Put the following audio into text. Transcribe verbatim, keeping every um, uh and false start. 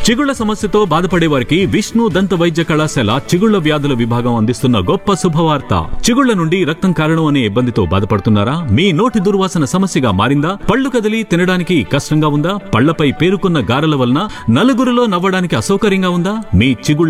చిగుళ్ల సమస్యతో బాధపడే వారికి విష్ణు దంత వైద్య కళాశాల చిగుళ్ల వ్యాధుల విభాగం అందిస్తున్న గొప్ప శుభవార్త. చిగుళ్ల నుండి రక్తం కారణం అనే ఇబ్బందితో బాధపడుతున్నారా? మీ నోటి దుర్వాసన సమస్యగా మారిందా? పళ్ళు కదిలి తినడానికి కష్టంగా ఉందా? పళ్లపై పేరుకున్న గారెల వలన నలుగురిలో నవ్వడానికి అసౌకర్యంగా ఉందా? మీ చిగుళ్ల